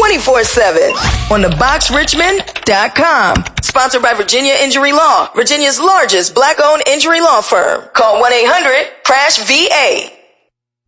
24/7 on theboxrichmond.com. Sponsored by Virginia Injury Law, Virginia's largest black-owned injury law firm. Call 1-800-CRASH-VA.